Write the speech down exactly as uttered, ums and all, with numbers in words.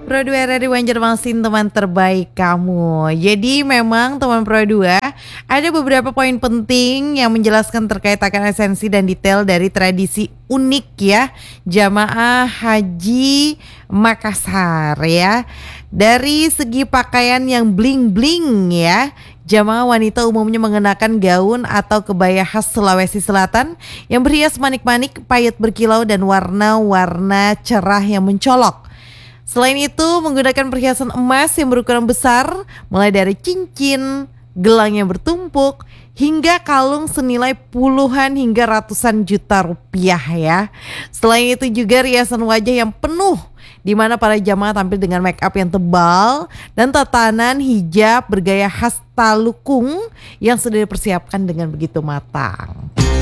Pro dua R R I Banjarmasin, teman terbaik kamu. Jadi memang teman Pro dua ada beberapa poin penting yang menjelaskan terkait akan esensi dan detail dari tradisi unik ya Jamaah Haji Makassar ya. Dari segi pakaian yang bling-bling ya, jamaah wanita umumnya mengenakan gaun atau kebaya khas Sulawesi Selatan yang berhias manik-manik, payet berkilau dan warna-warna cerah yang mencolok. Selain itu menggunakan perhiasan emas yang berukuran besar, mulai dari cincin, gelang yang bertumpuk, hingga kalung senilai puluhan hingga ratusan juta rupiah ya. Selain itu juga riasan wajah yang penuh, di mana para jamaah tampil dengan make up yang tebal dan tatanan hijab bergaya khas Talukung yang sudah dipersiapkan dengan begitu matang.